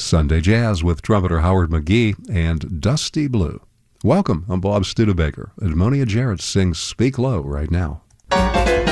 Sunday Jazz with trumpeter Howard McGee and Dusty Blue. Welcome, I'm Bob Studebaker. Edmonia Jarrett sings Speak Low right now.